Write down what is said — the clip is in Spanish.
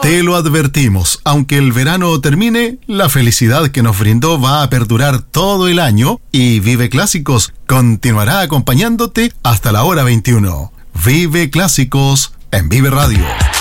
Te lo advertimos, aunque el verano termine, la felicidad que nos brindó va a perdurar todo el año y Vive Clásicos continuará acompañándote hasta la hora 21. Vive Clásicos en Vive Radio.